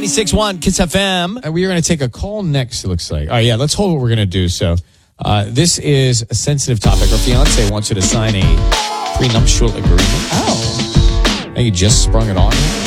96.1 Kiss FM. We are going to take a call next, it looks like. Oh, yeah, let's hold what we're going to do. So this is a sensitive topic. Our fiance wants you to sign a prenuptial agreement. Oh. Now you just sprung it on her?